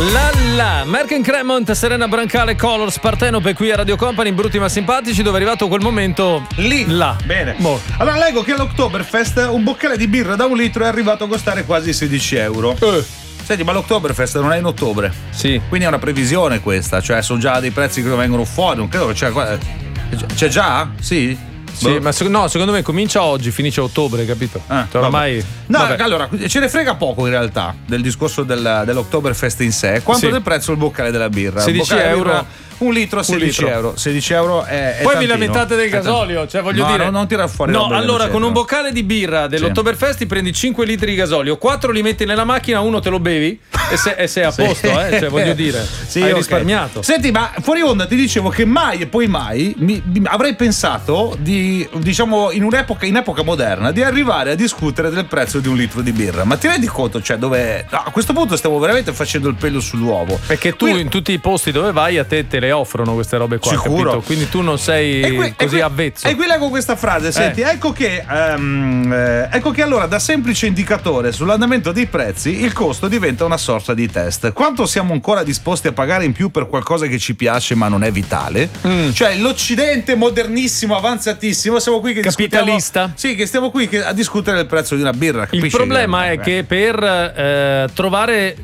Lalla, Merck & Cremont, Serena Brancale, Colors, Partenope qui a Radio Company, brutti ma simpatici, dove è arrivato quel momento lì. Là. Bene. Allora leggo che all'Oktoberfest un boccale di birra da 1 litro è arrivato a costare quasi 16 euro. Senti, ma l'Oktoberfest non è in ottobre? Sì. Quindi è una previsione questa, cioè sono già dei prezzi che vengono fuori, non credo che c'è già? Sì? Sì, ma secondo me comincia oggi, finisce a ottobre, capito? Ormai. No, vabbè. allora ce ne frega poco in realtà del discorso dell'Oktoberfest in sé, quanto del prezzo del boccale della birra. 16 euro. 1 litro a 16 euro. 16 euro è poi tantino. vi lamentate del gasolio, cioè voglio dire. Non tirare fuori. No, allora con un boccale di birra dell'Oktoberfest ti prendi 5 litri di gasolio, 4 li metti nella macchina, 1 te lo bevi e sei a posto, cioè voglio dire. Hai risparmiato. Senti, ma fuori onda ti dicevo che mai e poi mai avrei pensato di, diciamo, in epoca moderna, di arrivare a discutere del prezzo di 1 litro di birra. Ma ti rendi conto, cioè, dove a questo punto stiamo veramente facendo il pelo sull'uovo? Perché tu in tutti i posti dove vai a te le offrono queste robe qua, sicuro, capito? Quindi tu non sei così avvezzo. E qui leggo questa frase, senti, ecco che allora da semplice indicatore sull'andamento dei prezzi il costo diventa una sorta di test. Quanto siamo ancora disposti a pagare in più per qualcosa che ci piace ma non è vitale? Cioè l'Occidente modernissimo, avanzatissimo, siamo qui che capitalista. Sì, che stiamo qui a discutere del prezzo di una birra. Il problema è che per trovare,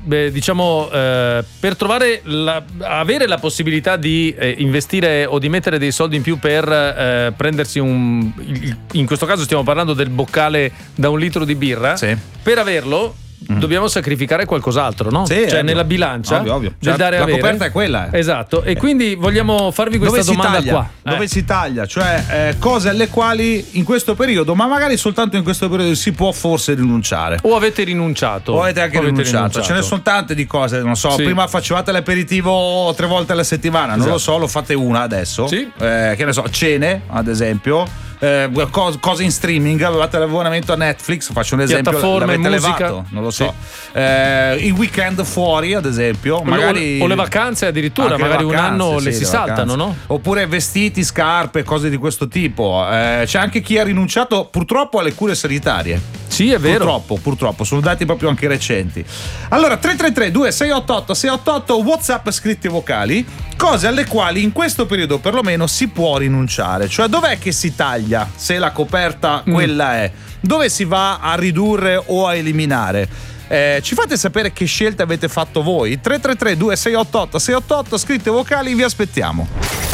avere la possibilità di investire o di mettere dei soldi in più per prendersi in questo caso stiamo parlando del boccale da 1 litro di birra, per averlo dobbiamo sacrificare qualcos'altro, no? Sì, cioè nella bilancia ovvio. del dare e la avere. coperta è quella. Esatto, e quindi vogliamo farvi questa domanda qua. Dove si taglia? Cioè cose alle quali in questo periodo, ma magari soltanto in questo periodo, si può forse rinunciare. O avete rinunciato. O avete anche rinunciato. Ce ne sono tante di cose, non so, prima facevate l'aperitivo 3 volte alla settimana, non lo so, lo fate una adesso. Sì. Che ne so, cene, ad esempio. Cose in streaming, avevate l'abbonamento a Netflix, faccio un esempio, piattaforme, l'avete musica, levato, non lo so. I weekend fuori, ad esempio, magari o le vacanze addirittura, magari un anno le si saltano, no? Oppure vestiti, scarpe, cose di questo tipo. C'è anche chi ha rinunciato purtroppo alle cure sanitarie. Sì, è vero. Purtroppo, sono dati proprio anche recenti. Allora, 333-2688-688, WhatsApp scritti vocali, cose alle quali in questo periodo perlomeno si può rinunciare. Cioè, dov'è che si taglia? Se la coperta quella è, dove si va a ridurre o a eliminare? Ci fate sapere che scelte avete fatto voi? 333-2688-688, scritte vocali, vi aspettiamo.